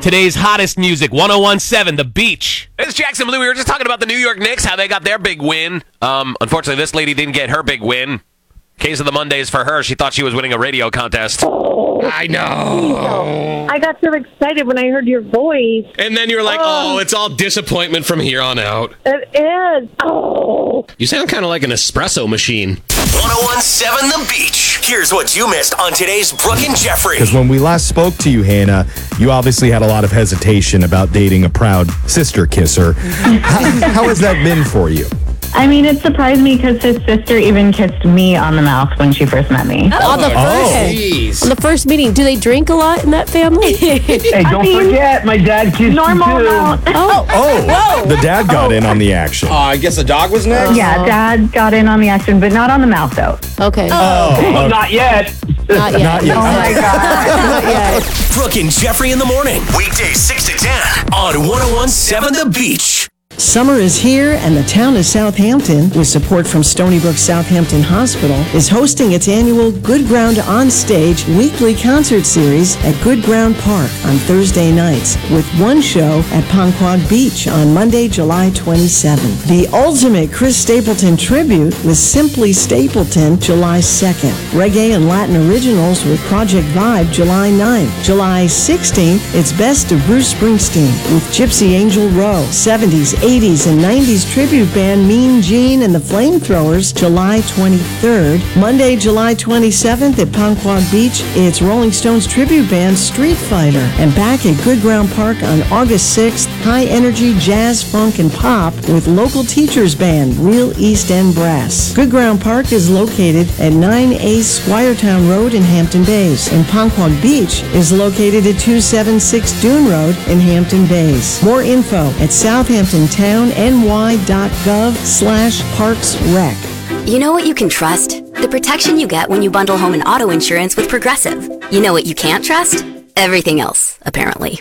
Today's hottest music, 101.7 The Beach. It's Jackson Blue. We were just talking about the New York Knicks, how they got their big win. Unfortunately, this lady didn't get her big win. Case of the Mondays for her. She thought she was winning a radio contest. I know. I got so excited when I heard your voice. And then you're like, oh, it's all disappointment from here on out. It is. Oh. You sound kind of like an espresso machine. 101.7 The Beach. Here's what you missed on today's Brooke and Jeffrey. Because when we last spoke to you, Hannah, you obviously had a lot of hesitation about dating a proud sister kisser. How has that been for you? I mean, it surprised me because his sister even kissed me on the mouth when she first met me. On the first meeting. Do they drink a lot in that family? Hey, don't forget, my dad kissed Normal you too. amount. The dad got in on the action. I guess the dog was next? Yeah, Dad got in on the action, but not on the mouth, though. Okay. Well, not yet. Not yet. Not yet. Oh, my God. Not yet. Brooke and Jeffrey in the morning. Weekdays 6 to 10 on 101.7 The Beach. Summer is here, and the town of Southampton, with support from Stony Brook Southampton Hospital, is hosting its annual Good Ground On Stage weekly concert series at Good Ground Park on Thursday nights, with one show at Ponquag Beach on Monday, July 27th. The ultimate Chris Stapleton tribute with Simply Stapleton, July 2nd. Reggae and Latin originals with Project Vibe, July 9th. July 16th, it's Best of Bruce Springsteen with Gypsy Angel Row, 70s, 80s and 90s tribute band Mean Gene and the Flamethrowers, July 23rd. Monday, July 27th at Ponquag Beach, it's Rolling Stones tribute band Street Fighter. And back at Good Ground Park on August 6th, high-energy jazz, funk, and pop with local teachers band Real East End Brass. Good Ground Park is located at 9A Squiretown Road in Hampton Bays, and Ponquag Beach is located at 276 Dune Road in Hampton Bays. More info at southamptontown.ny.gov/parksrec. You know what you can trust? The protection you get when you bundle home and auto insurance with Progressive. You know what you can't trust? Everything else, apparently.